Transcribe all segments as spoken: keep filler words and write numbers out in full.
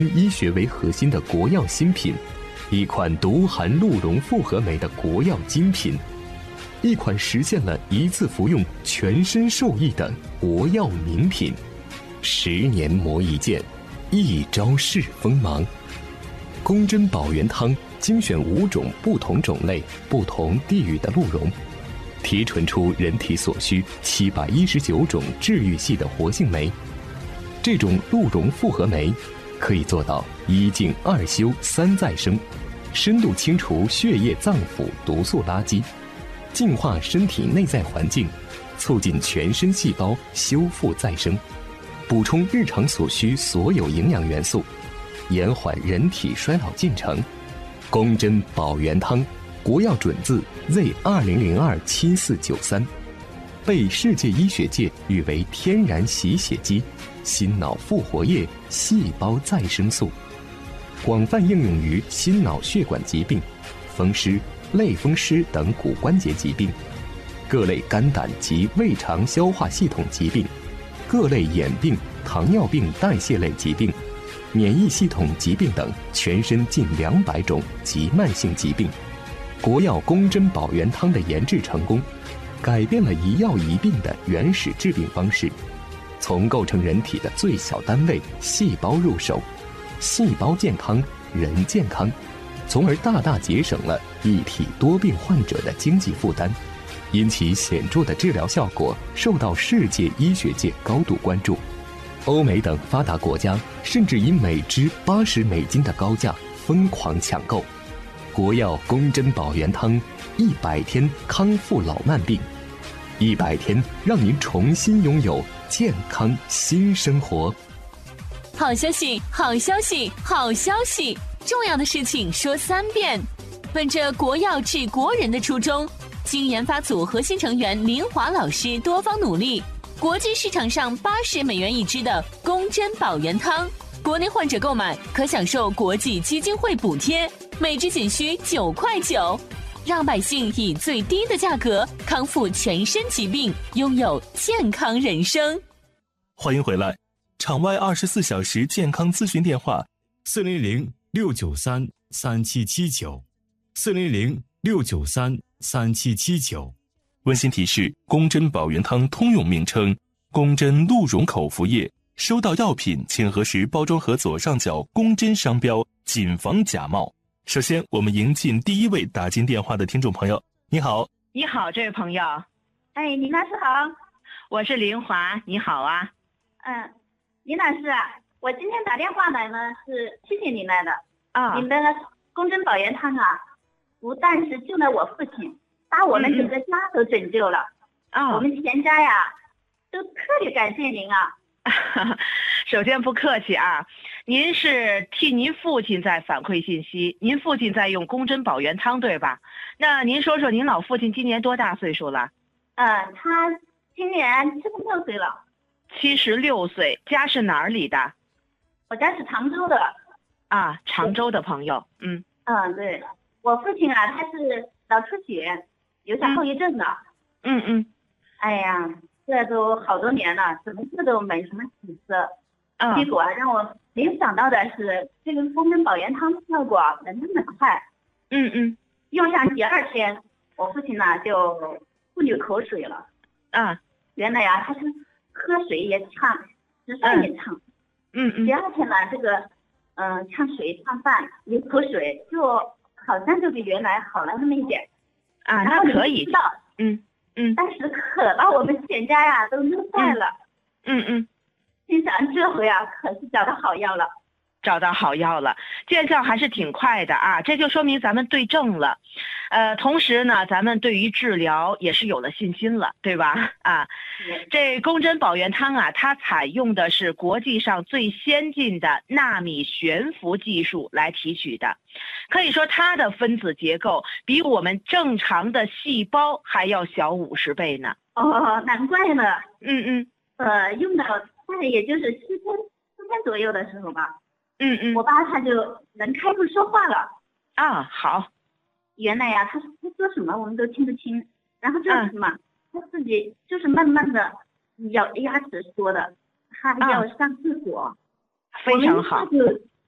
医学为核心的国药新品，一款独含鹿茸复合酶的国药精品，一款实现了一次服用全身受益的国药名品。十年磨一剑，一朝试锋芒。公针保元汤精选五种不同种类、不同地域的鹿茸，提纯出人体所需七百一十九种治愈系的活性酶。这种鹿茸复合酶可以做到一净二修三再生，深度清除血液脏腑毒素垃圾，净化身体内在环境，促进全身细胞修复再生，补充日常所需所有营养元素，延缓人体衰老进程。公针保元汤，国药准字 Z 二零零二七四九三，被世界医学界誉为天然洗血机、心脑复活液、细胞再生素，广泛应用于心脑血管疾病、风湿、类风湿等骨关节疾病，各类肝胆及胃肠消化系统疾病，各类眼病、糖尿病代谢类疾病，免疫系统疾病等全身近两百种及慢性疾病。国药公针保元汤的研制成功，改变了一药一病的原始治病方式，从构成人体的最小单位细胞入手，细胞健康，人健康，从而大大节省了一体多病患者的经济负担，因其显著的治疗效果受到世界医学界高度关注。欧美等发达国家甚至以每支八十美金的高价疯狂抢购。国药公针保元汤，一百天康复老慢病，一百天让您重新拥有健康新生活。 好消息，好消息，好消息！重要的事情说三遍。本着国药治国人的初衷，经研发组核心成员林华老师多方努力，国际市场上八十美元一支的公针保元汤，国内患者购买可享受国际基金会补贴，每支仅需九块九，让百姓以最低的价格康复全身疾病，拥有健康人生。 欢迎回来，场外二十四小时健康咨询电话：四零零六九三三七七九，四零零六九三三七七九。温馨提示：公针保元汤通用名称公针鹿茸口服液，收到药品请核实包装盒左上角公针商标，谨防假冒。首先我们迎进第一位打进电话的听众朋友。你好。 你好，这位朋友。 哎，林老师好。 我是林华，你好啊。 嗯，林老师啊，我今天打电话来呢是谢谢您来的啊。 您的公针保元汤啊，不但是救了我父亲，把我们整个家都拯救了啊、嗯！ 我们全家呀都特别感谢您啊。 首先不客气啊，您是替您父亲在反馈信息，您父亲在用公针保元汤对吧？那您说说您老父亲今年多大岁数了？ 嗯，他今年七十六岁了。 七十六岁，家是哪里的？ 我家是常州的。 啊，常州的朋友，嗯。 嗯，对，我父亲啊，他是脑出血，有点后遗症的。 嗯嗯。 哎呀，这都好多年了，怎么治都没什么起色。 嗯。 结果让我没想到的是，这个公针保元汤效果能那么快。 嗯嗯。 用上第二天，我父亲呢就不流口水了。 啊。 原来呀，他是喝水也呛，吃饭也呛。 嗯嗯。 第二天呢，这个嗯、呃、呛水呛饭流口水，就好像就比原来好了那么一点。 啊，那可以。嗯嗯。 但是可把我们全家呀都乐坏了。 嗯嗯。 心想这回啊可是找到好药了。 找到好药了，见效还是挺快的啊，这就说明咱们对症了，呃，同时呢，咱们对于治疗也是有了信心了，对吧？啊，这公针保元汤啊，它采用的是国际上最先进的纳米悬浮技术来提取的，可以说它的分子结构比我们正常的细胞还要小五十倍呢。 哦，难怪呢。 嗯嗯。 呃，用到大概也就是七天四天左右的时候吧。 嗯嗯， 我爸他就能开口说话了啊。好， 原来呀、啊，他他说什么我们都听得清，然后这是嘛、嗯，他自己就是慢慢的咬牙齿说的，他要上厕所， 啊、非常好。 我们就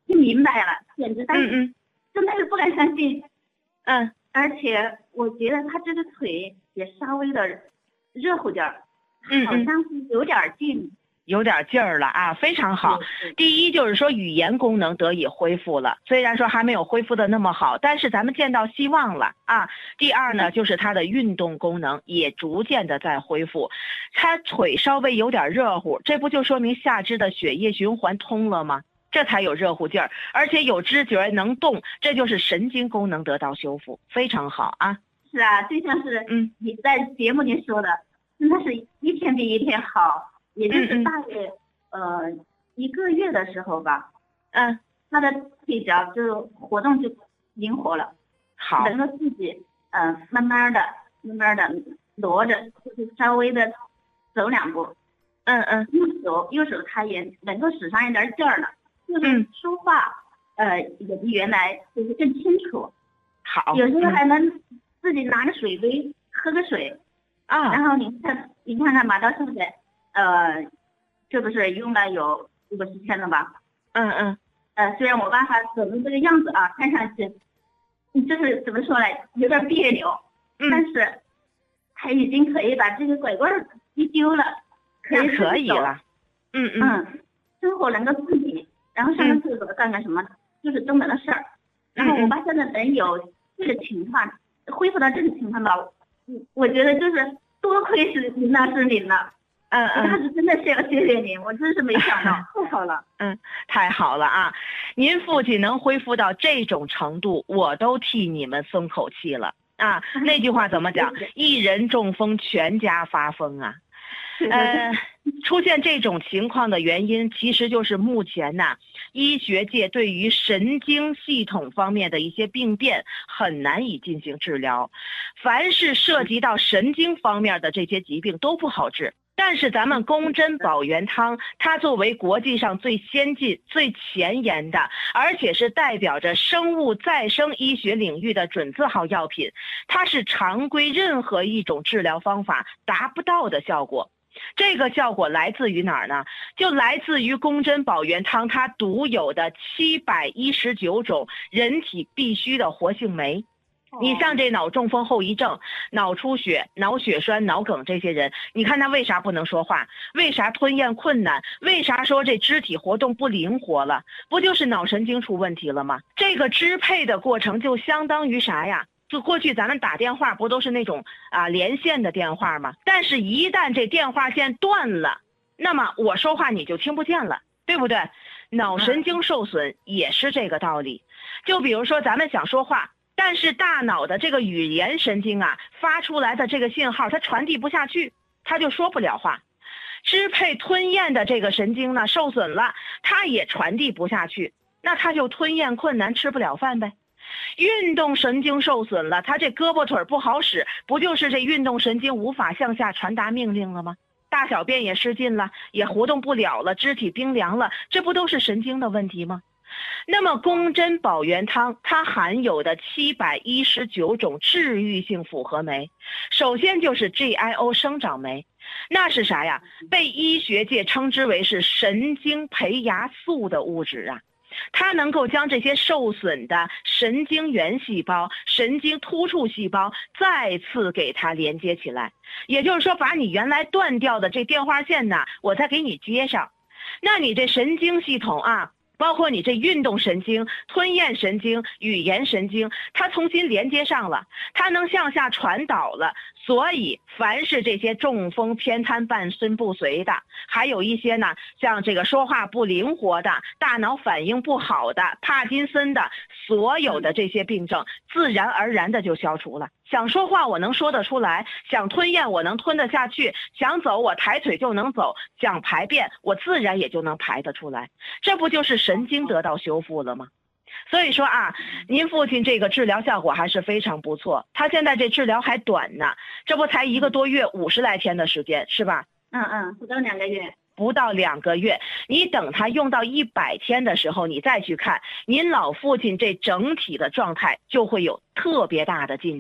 听明白了，简直当时嗯嗯真的是不敢相信。 嗯， 而且我觉得他这个腿也稍微的热乎点儿， 嗯嗯好像是有点劲。 有点劲儿了啊，非常好。 对对第一就是说语言功能得以恢复了，虽然说还没有恢复的那么好，但是咱们见到希望了啊。第二呢，就是他的运动功能也逐渐的在恢复，他腿稍微有点热乎，这不就说明下肢的血液循环通了吗？这才有热乎劲儿，而且有知觉能动，这就是神经功能得到修复，非常好啊。 是啊，就像是嗯你在节目里说的，真的是一天比一天好。也就嗯嗯是大约呃一个月的时候吧， 嗯， 他的腿脚就活动就灵活了， 好， 能够自己呃慢慢的慢慢的挪着，就是稍微的走两步。 嗯嗯右手右手他也能够使上一点劲儿了，就是嗯说话呃也比原来就是更清楚， 好， 有时候嗯还能自己拿个水杯喝个水。 啊， 然后你看你看看吧，到现在呃这不是用了有五十天了吧？ 嗯嗯呃虽然我爸他走的这个样子啊，看上去嗯就是怎么说呢，有点别扭， 嗯， 但是他已经可以把这个拐棍儿一丢了，可以那可以自己走。 了。嗯嗯嗯，生活能够自理，然后上个厕所干干什么，就是这么的事儿。然后我爸现在能有这个情况，恢复到这个情况吧，我我觉得就是多亏是您那是您了， 嗯我当嗯。 时真的是要谢谢您，我真是没想到，太好了。 嗯，太好了啊！您父亲能恢复到这种程度，我都替你们松口气了啊！那句话怎么讲？一人中风，全家发疯啊！呃，出现这种情况的原因，其实就是目前呐，医学界对于神经系统方面的一些病变很难以进行治疗，凡是涉及到神经方面的这些疾病都不好治。但是咱们宫珍保元汤，它作为国际上最先进、最前沿的，而且是代表着生物再生医学领域的准字号药品，它是常规任何一种治疗方法达不到的效果。这个效果来自于哪儿呢？就来自于宫珍保元汤它独有的七百一十九种人体必需的活性酶。你像这脑中风后遗症、脑出血、脑血栓、脑梗这些人，你看他为啥不能说话？为啥吞咽困难？为啥说这肢体活动不灵活了？不就是脑神经出问题了吗？这个支配的过程就相当于啥呀？就过去咱们打电话不都是那种啊连线的电话吗？但是一旦这电话线断了，那么我说话你就听不见了，对不对？脑神经受损也是这个道理。就比如说咱们想说话，但是大脑的这个语言神经啊发出来的这个信号它传递不下去，它就说不了话。支配吞咽的这个神经呢受损了，它也传递不下去，那它就吞咽困难，吃不了饭呗。运动神经受损了，它这胳膊腿不好使，不就是这运动神经无法向下传达命令了吗？大小便也失禁了，也活动不了了，肢体冰凉了，这不都是神经的问题吗？那么宫珍保元汤它含有的七百一十九种治愈性复合酶，首先就是 G I O 生长酶，那是啥呀？被医学界称之为是神经培芽素的物质啊。它能够将这些受损的神经元细胞、神经突触细胞再次给它连接起来，也就是说把你原来断掉的这电话线呢，我再给你接上。那你这神经系统啊，包括你这运动神经、吞咽神经、语言神经，它重新连接上了，它能向下传导了。所以凡是这些中风、偏瘫、半身不遂的，还有一些呢像这个说话不灵活的、大脑反应不好的、帕金森的，所有的这些病症自然而然的就消除了。想说话我能说得出来，想吞咽我能吞得下去，想走我抬腿就能走，想排便我自然也就能排得出来，这不就是神经得到修复了吗？所以说啊，您父亲这个治疗效果还是非常不错，他现在这治疗还短呢，这不才一个多月五十来天的时间是吧？ 嗯嗯，不到两个月。 不到两个月，你等他用到一百天的时候，你再去看您老父亲这整体的状态就会有特别大的进展。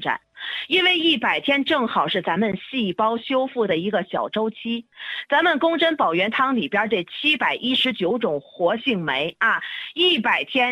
因为一百天正好是咱们细胞修复的一个小周期。咱们宫针保元汤里边这七百一十九种活性酶啊，一百天